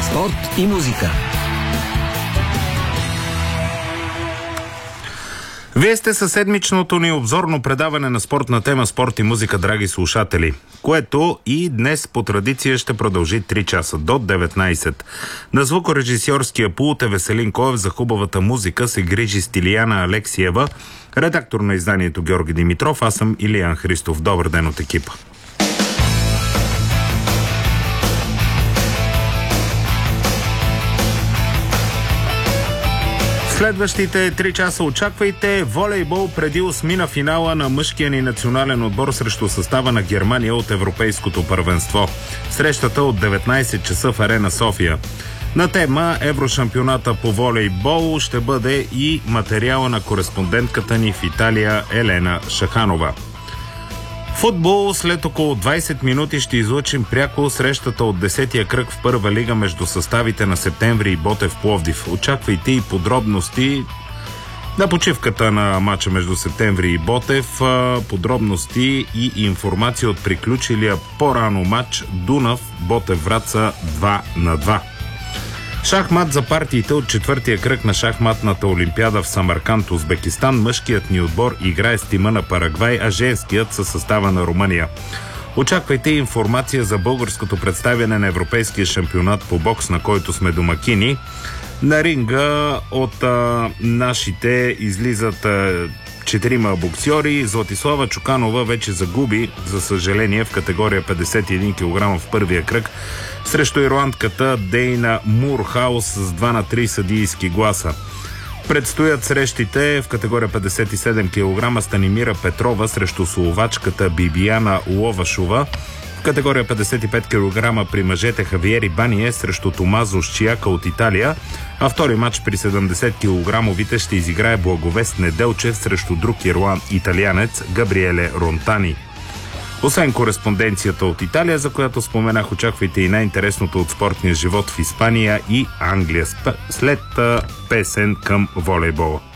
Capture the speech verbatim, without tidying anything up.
Спорт и музика. Вие сте със седмичното ни обзорно предаване на спортна тема спорт и музика, драги слушатели, което и днес по традиция ще продължи три часа до деветнайсет. На звукорежисьорския пулт е Веселин Коев, за хубавата музика се грижи Стилияна Алексиева, редактор на изданието Георги Димитров, аз съм Илиян Христов. Добър ден от екипа. Следващите три часа очаквайте волейбол преди осмина финала на мъжкия ни национален отбор срещу състава на Германия от Европейското първенство. Срещата от деветнайсет часа в Арена София. На тема Еврошампионата по волейбол ще бъде и материала на кореспондентката ни в Италия Елена Шаханова. Футбол след около двайсет минути ще излъчим пряко срещата от десетия кръг в първа лига между съставите на Септември и Ботев Пловдив. Очаквайте и подробности на почивката на матча между Септември и Ботев, подробности и информация от приключилия по-рано матч Дунав Ботев Враца два на два. Шахмат за партиите от четвъртия кръг на шахматната олимпиада в Самарканд, Узбекистан. Мъжкият ни отбор играе с тима на Парагвай, а женският със състава на Румъния. Очаквайте информация за българското представяне на Европейския шампионат по бокс, на който сме домакини. На ринга от а, нашите излизат а, четирима боксьори. Златислава Чуканова вече загуби, за съжаление, в категория петдесет и един килограма в първия кръг срещу ирландката Дейна Мурхаус с два на три съдийски гласа. Предстоят срещите в категория петдесет и седем килограма Станимира Петрова срещу словачката Бибияна Ловашова. В категория петдесет и пет килограма при мъжете Хавиери Бание срещу Томазо Шчияка от Италия, а втори матч при седемдесет килограмовите ще изиграе Благовест Неделчев срещу друг ирланд италианец Габриеле Ронтани. Освен кореспонденцията от Италия, за която споменах, очаквайте и най-интересното от спортния живот в Испания и Англия след песен към волейбола.